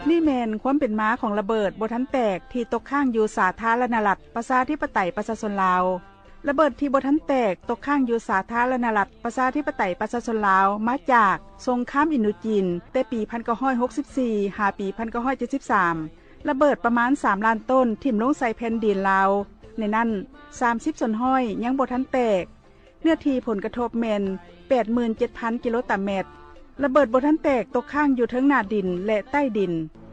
นี่แมนความเป็นม้าของระเบิดบ่ทันแตกที่ตกข้างอยู่สาธารณรัฐประชาธิปไตยประชาชนลาวระเบิดที่บ่ทันแตกตกข้างอยู่สาธารณรัฐประชาธิปไตยประชาชนลาวมาจากสงครามอินโดจีนแต่ปี1964หาปี1973ระเบิดประมาณ3ล้านต้นทิ่มลงใส่แผ่นดินลาวในนั้น30ส่วนห้อยยังบ่ทันแตกเนื้อที่ผลกระทบแม่น 87,000 กิโลตารเมตรระเบิดบ่ทันแตกตกข้างอยู่เทิงหน้าดินและใต้ดิน